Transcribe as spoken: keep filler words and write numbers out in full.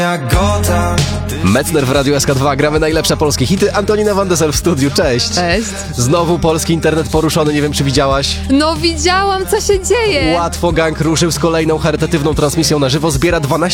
Metzner w Radiu S K dwa. Gramy najlepsze polskie hity. Antonina Van Desel w studiu. Cześć. Cześć. Znowu polski internet poruszony. Nie wiem, czy widziałaś. No widziałam, co się dzieje. Łatwo gang ruszył z kolejną charytatywną transmisją na żywo. Zbiera dwanaście